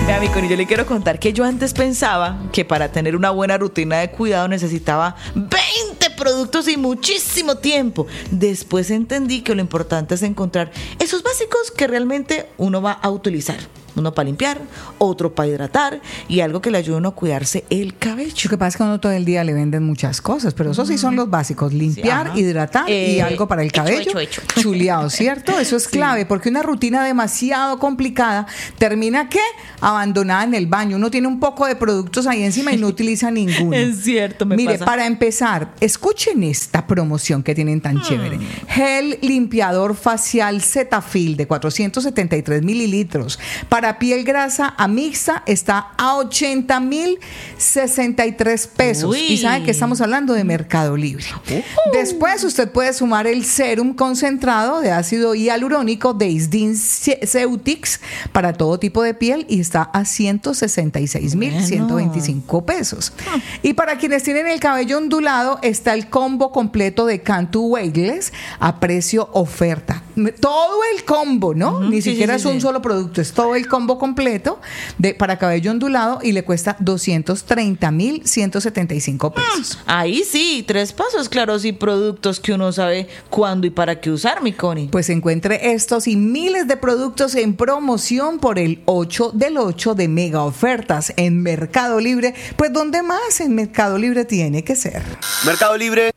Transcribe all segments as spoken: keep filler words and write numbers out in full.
Mira, mi Connie, yo le quiero contar que yo antes pensaba que para tener una buena rutina de cuidado necesitaba veinte productos y muchísimo tiempo. Después entendí que lo importante es encontrar esos básicos que realmente uno va a utilizar. Uno para limpiar, otro para hidratar y algo que le ayude a uno a cuidarse el cabello. Lo que pasa es que a uno todo el día le venden muchas cosas, pero esos sí son los básicos: limpiar, sí, hidratar eh, y algo para el cabello. Hecho, hecho, hecho. Chuleado, ¿cierto? Eso es clave, sí, porque una rutina demasiado complicada termina ¿qué? Abandonada en el baño. Uno tiene un poco de productos ahí encima y no utiliza ninguno. Es cierto, me Mire, pasa. para empezar, escuchen esta promoción que tienen tan hmm. chévere. Gel limpiador facial Cetaphil de cuatrocientos setenta y tres mililitros. Para piel grasa a mixta está a ochenta mil sesenta y tres pesos. Uy. Y saben que estamos hablando de Mercado Libre. Uh-huh. Después usted puede sumar el serum concentrado de ácido hialurónico de Isdin Ceutics para todo tipo de piel y está a ciento sesenta y seis mil ciento veinticinco pesos. Uh-huh. Y para quienes tienen el cabello ondulado está el combo completo de Cantu Weightless a precio oferta. Todo el combo, ¿no? Uh-huh. Ni sí, siquiera sí, sí, es un sí. solo producto, es todo el combo completo de, para cabello ondulado y le cuesta doscientos treinta mil ciento setenta y cinco pesos. Ah, ahí sí, tres pasos claros y productos que uno sabe cuándo y para qué usar, mi Connie. Pues encuentre estos y miles de productos en promoción por el ocho del ocho de mega ofertas en Mercado Libre. Pues ¿dónde más en Mercado Libre tiene que ser? Mercado Libre.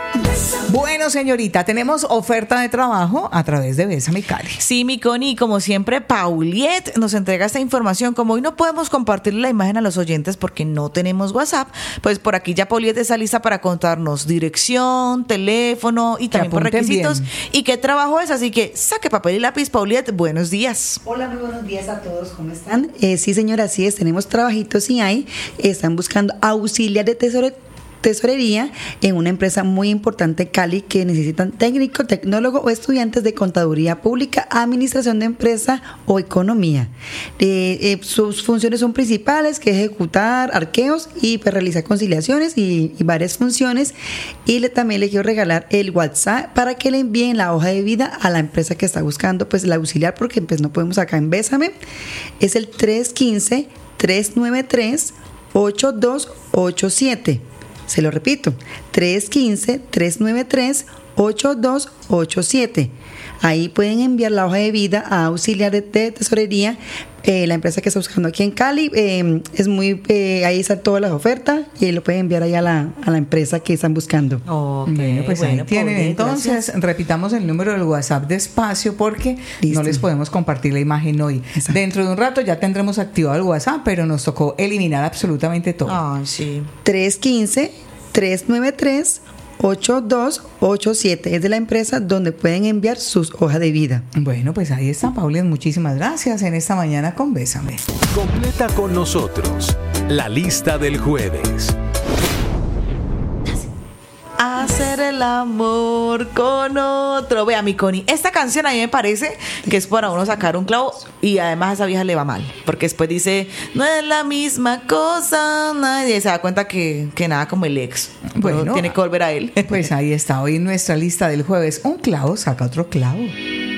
Bueno, señorita, tenemos oferta de trabajo a través de Bésame Cali. Sí, mi Connie, y como siempre, Pauliet nos entrega esta información. Como hoy no podemos compartir la imagen a los oyentes porque no tenemos WhatsApp, pues por aquí ya Pauliet está lista para contarnos dirección, teléfono y también por requisitos bien. Y qué trabajo es. Así que saque papel y lápiz, Pauliet. Buenos días. Hola, muy buenos días a todos. ¿Cómo están? Eh, sí, señora, así es. Tenemos trabajitos y hay. Están buscando auxiliar de tesorería. tesorería en una empresa muy importante, Cali, que necesitan técnico, tecnólogo o estudiantes de contaduría pública, administración de empresa o economía. Eh, eh, sus funciones son principales, que ejecutar arqueos y pues, realizar conciliaciones y, y varias funciones. Y le, también le quiero regalar el WhatsApp para que le envíen la hoja de vida a la empresa que está buscando pues el auxiliar, porque pues no podemos acá en Bésame. Es el tres uno cinco, tres nueve tres, ocho dos ocho siete. Se lo repito, tres uno cinco, tres nueve tres, ocho dos ocho siete. Ahí pueden enviar la hoja de vida a auxiliar de tesorería, eh, la empresa que está buscando aquí en Cali. Eh, es muy, eh, ahí están todas las ofertas y lo pueden enviar ahí a la, a la empresa que están buscando. Okay, bueno, pues bueno, ahí tienen. Entonces, gracias. Repitamos el número del WhatsApp despacio porque Listo. No les podemos compartir la imagen hoy. Exacto. Dentro de un rato ya tendremos activado el WhatsApp, pero nos tocó eliminar absolutamente todo. Ah, sí. tres uno cinco, tres nueve tres, ocho dos ocho siete es de la empresa donde pueden enviar sus hojas de vida. Bueno, pues ahí está, Paulina. Muchísimas gracias en esta mañana con Bésame. Completa con nosotros la lista del jueves. Hacer el amor con otro. Vea, mi Connie, esta canción a mí me parece que es para uno sacar un clavo y además a esa vieja le va mal, porque después dice, no es la misma cosa, nadie se da cuenta que, que nada como el ex. Bueno, tiene que volver a él. Pues ahí está, hoy en nuestra lista del jueves, un clavo saca otro clavo.